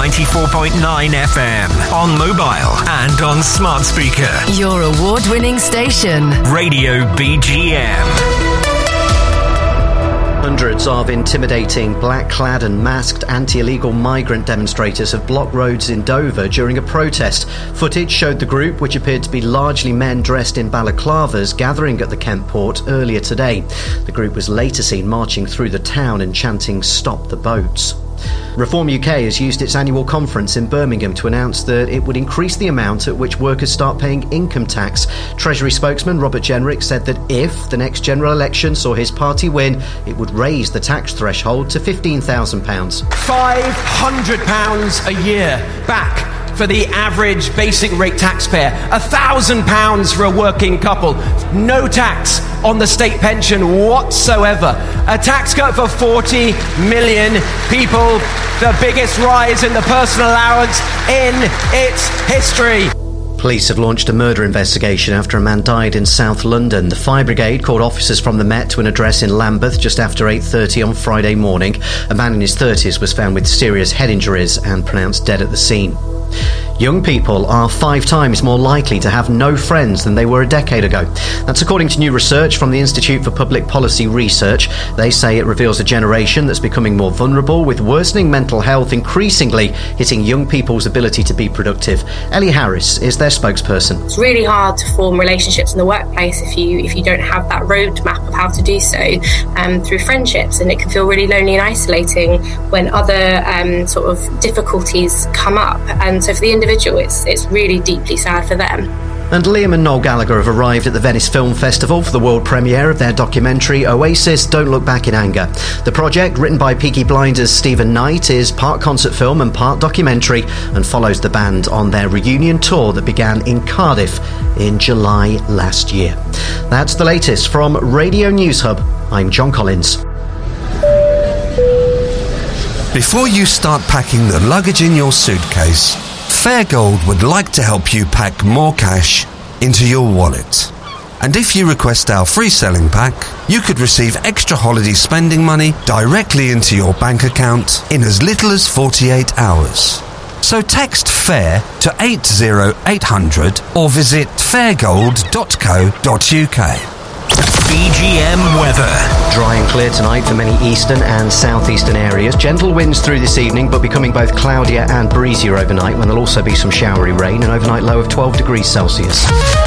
94.9 FM. On mobile and on smart speaker. Your award-winning station. Radio BGM. Hundreds of intimidating, black-clad and masked anti-illegal migrant demonstrators have blocked roads in Dover during a protest. Footage showed the group, which appeared to be largely men dressed in balaclavas, gathering at the Kent port earlier today. The group was later seen marching through the town and chanting "Stop the boats." Reform UK has used its annual conference in Birmingham to announce that it would increase the amount at which workers start paying income tax. Treasury spokesman Robert Jenrick said that if the next general election saw his party win, it would raise the tax threshold to £15,000. £500 a year back for the average basic rate taxpayer, £1,000 for a working couple, no tax on the state pension whatsoever, a tax cut for 40 million people, the biggest rise in the personal allowance in its history. Police have launched a murder investigation after a man died in South London. The fire brigade called officers from the Met to an address in Lambeth just after 8:30 on Friday morning. A man in his 30s was found with serious head injuries and pronounced dead at the scene. Young people are 5 times more likely to have no friends than they were a decade ago. That's according to new research from the Institute for Public Policy Research. They say it reveals a generation that's becoming more vulnerable, with worsening mental health increasingly hitting young people's ability to be productive. Ellie Harris is their spokesperson. It's really hard to form relationships in the workplace if you don't have that roadmap of how to do so through friendships, and it can feel really lonely and isolating when other sort of difficulties come up. And so for the individual, it's really deeply sad for them. And Liam and Noel Gallagher have arrived at the Venice Film Festival for the world premiere of their documentary Oasis Don't Look Back in Anger. The project, written by Peaky Blinders' Stephen Knight, is part concert film and part documentary and follows the band on their reunion tour that began in Cardiff in July last year. That's the latest from Radio News Hub. I'm John Collins. Before you start packing the luggage in your suitcase, Fairgold would like to help you pack more cash into your wallet. And if you request our free selling pack, you could receive extra holiday spending money directly into your bank account in as little as 48 hours. So text FAIR to 80800 or visit fairgold.co.uk. BGM weather. Dry and clear tonight for many eastern and southeastern areas. Gentle winds through this evening, but becoming both cloudier and breezier overnight, when there'll also be some showery rain, an overnight low of 12 degrees Celsius.